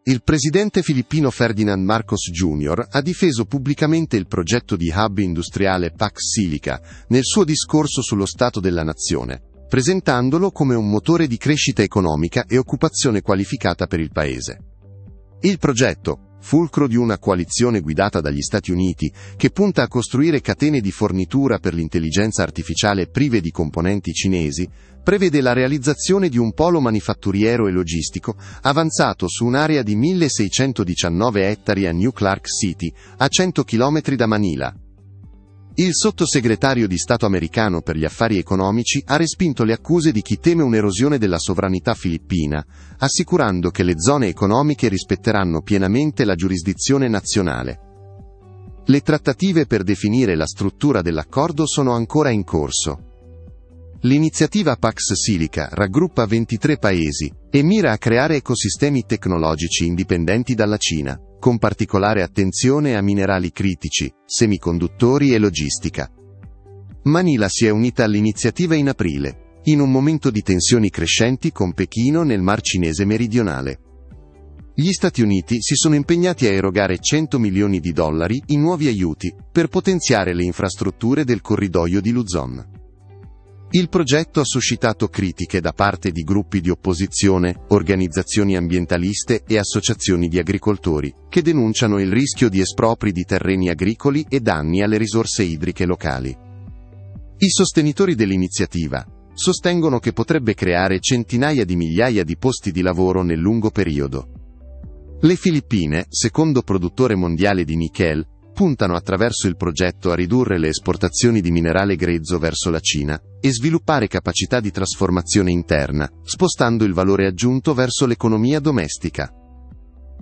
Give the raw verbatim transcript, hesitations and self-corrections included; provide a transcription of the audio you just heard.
Il presidente filippino Ferdinand Marcos Junior ha difeso pubblicamente il progetto di hub industriale Pax Silica nel suo discorso sullo stato della nazione, presentandolo come un motore di crescita economica e occupazione qualificata per il paese. Il progetto, fulcro di una coalizione guidata dagli Stati Uniti, che punta a costruire catene di fornitura per l'intelligenza artificiale prive di componenti cinesi, prevede la realizzazione di un polo manifatturiero e logistico avanzato su un'area di milleseicentodiciannove ettari a New Clark City, a cento chilometri da Manila. Il sottosegretario di Stato americano per gli affari economici ha respinto le accuse di chi teme un'erosione della sovranità filippina, assicurando che le zone economiche rispetteranno pienamente la giurisdizione nazionale. Le trattative per definire la struttura dell'accordo sono ancora in corso. L'iniziativa Pax Silica raggruppa ventitré paesi e mira a creare ecosistemi tecnologici indipendenti dalla Cina, con particolare attenzione a minerali critici, semiconduttori e logistica. Manila si è unita all'iniziativa in aprile, in un momento di tensioni crescenti con Pechino nel Mar Cinese meridionale. Gli Stati Uniti si sono impegnati a erogare cento milioni di dollari in nuovi aiuti per potenziare le infrastrutture del corridoio di Luzon. Il progetto ha suscitato critiche da parte di gruppi di opposizione, organizzazioni ambientaliste e associazioni di agricoltori, che denunciano il rischio di espropri di terreni agricoli e danni alle risorse idriche locali. I sostenitori dell'iniziativa sostengono che potrebbe creare centinaia di migliaia di posti di lavoro nel lungo periodo. Le Filippine, secondo produttore mondiale di nickel, puntano attraverso il progetto a ridurre le esportazioni di minerale grezzo verso la Cina e sviluppare capacità di trasformazione interna, spostando il valore aggiunto verso l'economia domestica.